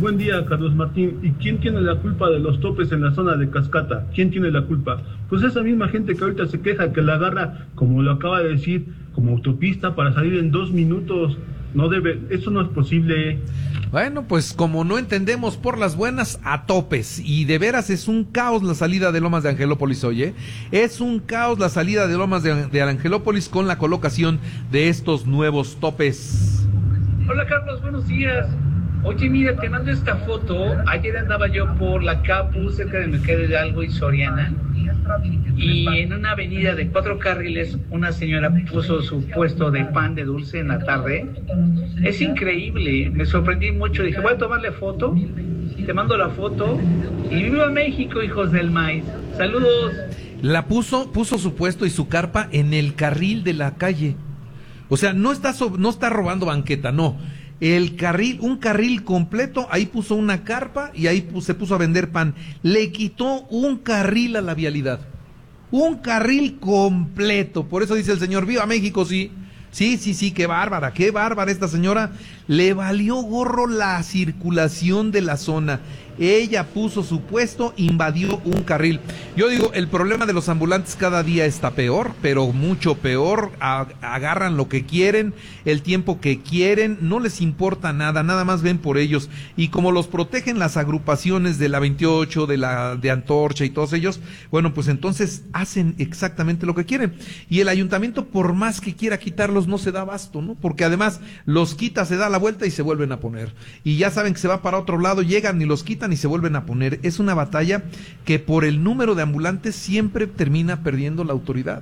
Buen día, Carlos Martín. ¿Y quién tiene la culpa de los topes en la zona de Cascata? ¿Quién tiene la culpa? Pues esa misma gente que ahorita se queja, que la agarra, como lo acaba de decir, como autopista para salir en 2 minutos. No debe, eso no es posible. Bueno, pues como no entendemos por las buenas, a topes. Y de veras es un caos la salida de Lomas de Angelópolis, oye. Es un caos la salida de Lomas de Angelópolis con la colocación de estos nuevos topes. Hola Carlos, buenos días. Oye, mira, te mando esta foto. Ayer andaba yo por la Capu, cerca de Mercado Hidalgo y Soriana, y en una avenida de 4 carriles una señora puso su puesto de pan de dulce en la tarde. Es increíble, me sorprendí mucho. Dije, voy a tomarle foto, te mando la foto. Y viva México, hijos del maíz. Saludos. La puso su puesto y su carpa en el carril de la calle. O sea, no está robando banqueta, no. El carril, un carril completo, ahí puso una carpa y ahí se puso a vender pan. Le quitó un carril a la vialidad. Un carril completo. Por eso dice el señor, ¡viva México! Sí, qué bárbara esta señora. Le valió gorro la circulación de la zona. Ella puso su puesto, invadió un carril. Yo digo, el problema de los ambulantes cada día está peor, pero mucho peor. Agarran lo que quieren, el tiempo que quieren, no les importa nada más ven por ellos. Y como los protegen las agrupaciones de la 28, de Antorcha y todos ellos, bueno, pues entonces hacen exactamente lo que quieren. Y el ayuntamiento, por más que quiera quitarlos, no se da abasto, ¿no? Porque además los quita, se da la vuelta y se vuelven a poner. Y ya saben que se va para otro lado, llegan y los quitan y se vuelven a poner. Es una batalla que por el número de ambulantes siempre termina perdiendo la autoridad,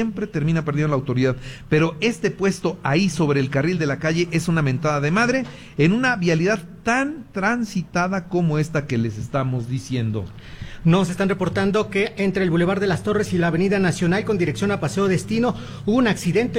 pero este puesto ahí sobre el carril de la calle es una mentada de madre en una vialidad tan transitada como esta que les estamos diciendo. Nos están reportando que entre el Boulevard de las Torres y la Avenida Nacional con dirección a Paseo Destino hubo un accidente.